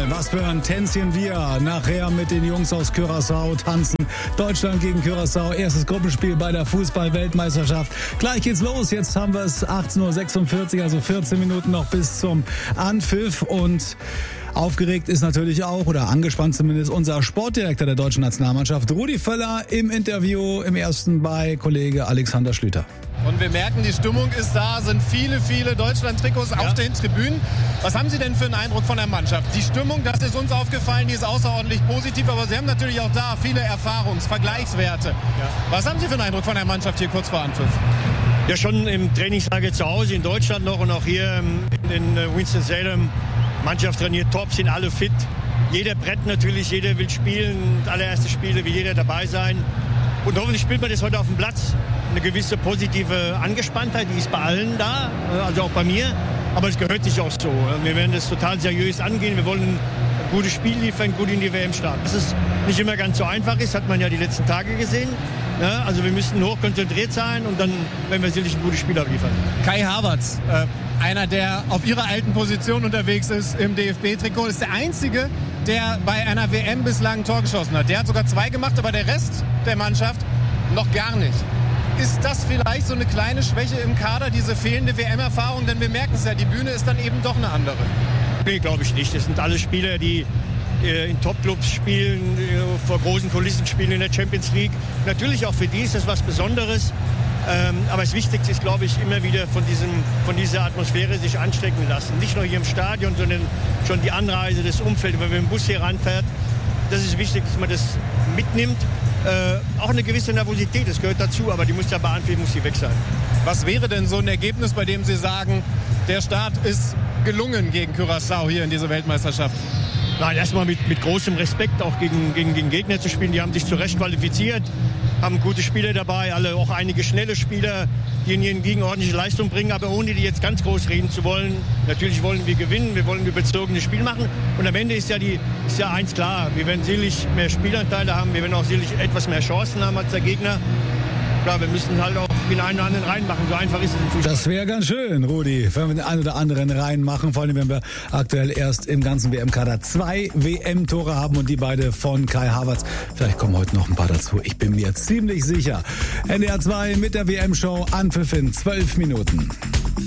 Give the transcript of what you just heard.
Was für ein Tänzchen wir nachher mit den Jungs aus Curaçao tanzen. Deutschland gegen Curaçao, erstes Gruppenspiel bei der Fußball-Weltmeisterschaft. Gleich geht's los, jetzt haben wir es 18.46 Uhr, also 14 Minuten noch bis zum Anpfiff. Und aufgeregt ist natürlich auch, oder angespannt zumindest, unser Sportdirektor der deutschen Nationalmannschaft, Rudi Völler, im Interview im ersten bei Kollege Alexander Schlüter. Und wir merken, die Stimmung ist da, sind viele, viele Deutschland-Trikots auf den Tribünen. Was haben Sie denn für einen Eindruck von der Mannschaft? Die Stimmung, das ist uns aufgefallen, die ist außerordentlich positiv, aber Sie haben natürlich auch da viele Vergleichswerte. Ja. Was haben Sie für einen Eindruck von der Mannschaft hier kurz vor Anpfiff? Ja, schon im Trainingslager zu Hause in Deutschland noch und auch hier in Winston-Salem. Mannschaft trainiert top, sind alle fit. Jeder brennt natürlich, jeder will spielen. Allererste Spiele will jeder dabei sein. Und hoffentlich spielt man das heute auf dem Platz. Eine gewisse positive Angespanntheit, die ist bei allen da, also auch bei mir. Aber es gehört sich auch so. Wir werden das total seriös angehen. Wir wollen ein gutes Spiel liefern, gut in die WM starten. Dass es nicht immer ganz so einfach ist, hat man ja die letzten Tage gesehen. Ja, also wir müssen hoch konzentriert sein und dann werden wir sicherlich ein gutes Spiel abliefern. Kai Havertz, einer, der auf ihrer alten Position unterwegs ist im DFB-Trikot, ist der Einzige, der bei einer WM bislang ein Tor geschossen hat. Der hat sogar 2 gemacht, aber der Rest der Mannschaft noch gar nicht. Ist das vielleicht so eine kleine Schwäche im Kader, diese fehlende WM-Erfahrung? Denn wir merken es ja, die Bühne ist dann eben doch eine andere. Nee, glaube ich nicht. Das sind alle Spieler, die in Top-Clubs spielen, vor großen Kulissen spielen in der Champions League. Natürlich auch für die ist das was Besonderes. Aber das Wichtigste ist, glaube ich, immer wieder von dieser Atmosphäre sich anstecken lassen. Nicht nur hier im Stadion, sondern schon die Anreise, das Umfeld, wenn man mit dem Bus hier ranfährt. Das ist wichtig, dass man das mitnimmt. Auch eine gewisse Nervosität, das gehört dazu, aber die muss ja beantwortet, muss die weg sein. Was wäre denn so ein Ergebnis, bei dem Sie sagen, der Start ist gelungen gegen Curaçao hier in dieser Weltmeisterschaft? Nein, erstmal mit großem Respekt auch gegen Gegner zu spielen. Die haben sich zu Recht qualifiziert, haben gute Spieler dabei, auch einige schnelle Spieler, die in ihren Ligen ordentliche Leistung bringen, aber ohne die jetzt ganz groß reden zu wollen. Natürlich wollen wir gewinnen, wir wollen ein überzogenes Spiel machen und am Ende ist ja eins klar, wir werden sicherlich mehr Spielanteile haben, wir werden auch sicherlich etwas mehr Chancen haben als der Gegner. Klar, wir müssen halt auch den einen oder anderen reinmachen. So einfach ist es im Fußball. Das wäre ganz schön, Rudi, wenn wir den einen oder anderen reinmachen. Vor allem, wenn wir aktuell erst im ganzen WM-Kader 2 WM-Tore haben und die beide von Kai Havertz. Vielleicht kommen heute noch ein paar dazu. Ich bin mir ziemlich sicher. NDR 2 mit der WM-Show Anpfiff in 12 Minuten.